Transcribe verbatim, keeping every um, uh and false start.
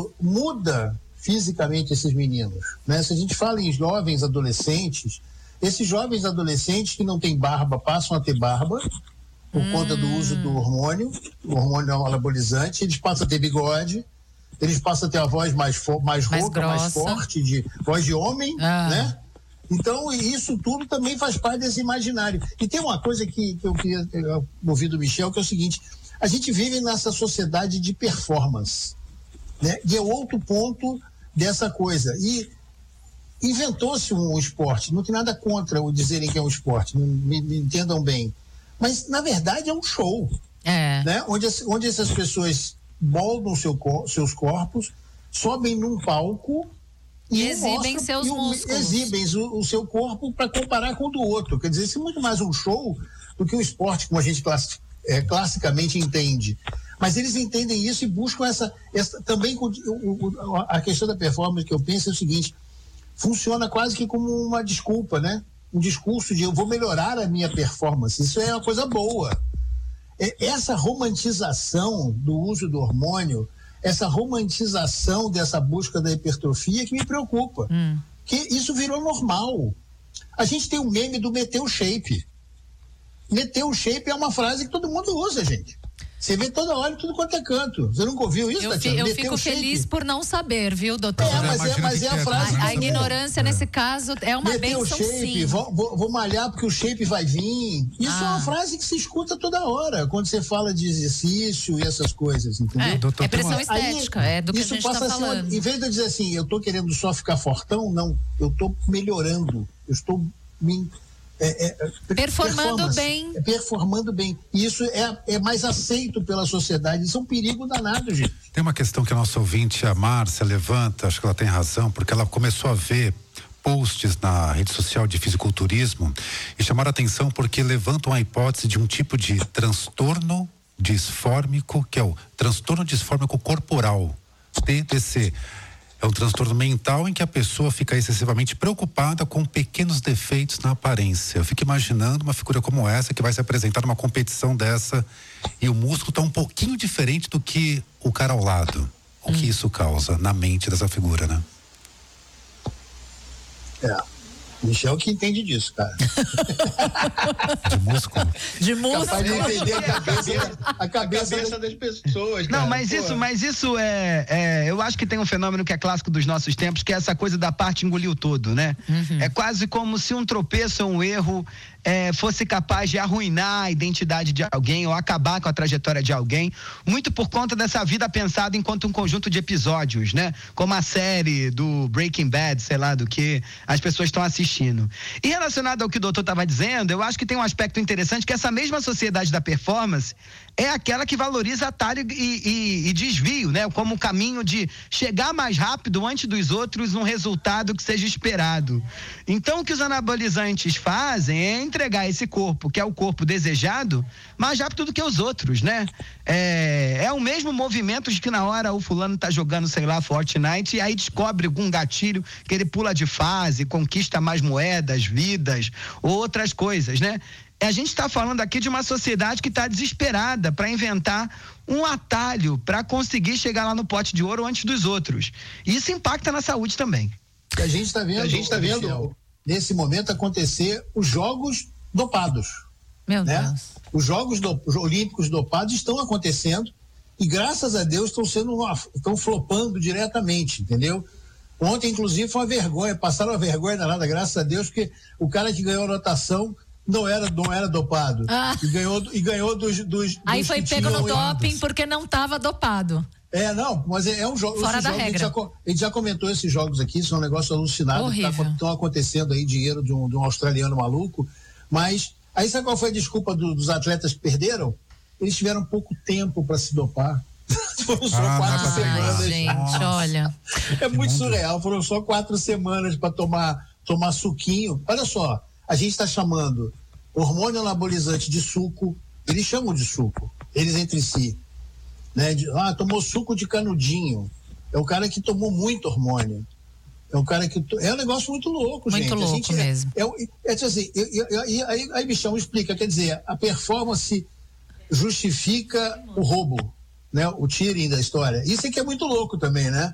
isso muda fisicamente esses meninos, né? Se a gente fala em jovens adolescentes, esses jovens adolescentes que não têm barba passam a ter barba por hum. conta do uso do hormônio, o hormônio anabolizante, eles passam a ter bigode, eles passam a ter a voz mais, fo- mais, mais rouca, grossa. mais forte, de voz de homem, ah. né? Então, isso tudo também faz parte desse imaginário. E tem uma coisa que, que eu queria ouvir do Michel, que é o seguinte: a gente vive nessa sociedade de performance, né? E é outro ponto dessa coisa. E inventou-se um esporte, não tem nada contra o dizerem que é um esporte, me, me entendam bem, mas na verdade é um show, é. né? onde, onde essas pessoas moldam seu, seus corpos, sobem num palco e, e exibem mostram, seus e músculos. Exibem o, o seu corpo para comparar com o do outro. Quer dizer, isso é muito mais um show do que um esporte como a gente class, é, classicamente entende. Mas eles entendem isso e buscam essa, essa também o, o, a questão da performance que eu penso é o seguinte: funciona quase que como uma desculpa, né? Um discurso de eu vou melhorar a minha performance. Isso é uma coisa boa. É, essa romantização do uso do hormônio, essa romantização dessa busca da hipertrofia que me preocupa. Hum. Que isso virou normal. A gente tem o meme do meter o shape. Meter o shape é uma frase que todo mundo usa, gente. Você vê toda hora em tudo quanto é canto. Você nunca ouviu isso, Eu, Tatiana? eu fico feliz por não saber, viu, doutor? É, mas é, mas é a frase. A, a ignorância, é. nesse caso, é uma Meter bênção, o shape, sim. Vou, vou, vou malhar porque o shape vai vir. Isso ah. é uma frase que se escuta toda hora, quando você fala de exercício e essas coisas, entendeu? É, doutor, é pressão uma... estética, Aí, é do que a gente está falando. Uma, em vez de eu dizer assim, eu estou querendo só ficar fortão, não. Eu estou melhorando. Eu estou me... É, é, performando bem. É, performando bem. E isso é, é mais aceito pela sociedade. Isso é um perigo danado, gente. Tem uma questão que a nossa ouvinte, a Márcia, levanta, acho que ela tem razão, porque ela começou a ver posts na rede social de fisiculturismo e chamaram a atenção porque levantam a hipótese de um tipo de transtorno disfórmico, que é o transtorno disfórmico corporal, T D C. É um transtorno mental em que a pessoa fica excessivamente preocupada com pequenos defeitos na aparência. Eu fico imaginando uma figura como essa que vai se apresentar numa competição dessa e o músculo está um pouquinho diferente do que o cara ao lado. O hum. que isso causa na mente dessa figura, né? É. Michel que entende disso, cara. De músculo. De músculo. Capaz de entender a cabeça, a cabeça, a cabeça das pessoas, cara. Não, mas Pô. isso, mas isso é, é, eu acho que tem um fenômeno que é clássico dos nossos tempos, que é essa coisa da parte engoliu todo, né? Uhum. É quase como se um tropeço ou um erro é, fosse capaz de arruinar a identidade de alguém ou acabar com a trajetória de alguém, muito por conta dessa vida pensada enquanto um conjunto de episódios, né? Como a série do Breaking Bad, sei lá, do que as pessoas estão assistindo. E relacionado ao que o doutor estava dizendo, eu acho que tem um aspecto interessante, que essa mesma sociedade da performance é aquela que valoriza atalho e, e, e desvio, né? Como um caminho de chegar mais rápido antes dos outros um resultado que seja esperado. Então, o que os anabolizantes fazem é entregar esse corpo, que é o corpo desejado, mais rápido do que os outros, né? É, é o mesmo movimento de que na hora o fulano tá jogando, sei lá, Fortnite, e aí descobre algum gatilho que ele pula de fase, conquista mais moedas, vidas, ou outras coisas, né? A gente está falando aqui de uma sociedade que está desesperada para inventar um atalho para conseguir chegar lá no pote de ouro antes dos outros. E isso impacta na saúde também. A gente está vendo, a gente tá vendo Michel, nesse momento acontecer os jogos dopados. Meu né? Deus. Os jogos do, os olímpicos dopados estão acontecendo e graças a Deus estão sendo estão flopando diretamente, entendeu? Ontem, inclusive, foi uma vergonha, passaram uma vergonha danada, graças a Deus, porque o cara que ganhou a anotação não era, não era dopado. Ah. E ganhou, e ganhou dos, dos Aí dos foi pego no doping porque não estava dopado. É, não, mas é, é um jogo. Fora da jogo, regra. A gente, já, a gente já comentou esses jogos aqui, são um negócio alucinado. Estão tá, acontecendo aí, dinheiro de um, de um australiano maluco. Mas, aí sabe qual foi a desculpa do, dos atletas que perderam? Eles tiveram pouco tempo para se dopar. Foram só ah, quatro semanas. Ai, gente, Nossa. olha. É muito surreal, foram só quatro semanas para tomar, tomar suquinho. Olha só, a gente está chamando hormônio anabolizante de suco, eles chamam de suco, eles entre si. Né? De, ah, tomou suco de canudinho. É o cara que tomou muito hormônio. É um cara que. É um negócio muito louco, muito gente. Muito louco a gente mesmo. É, é, é assim, eu, eu, eu, aí, aí, bichão, explica, quer dizer, a performance justifica o roubo, né? O cheating da história. Isso é que é muito louco também, né?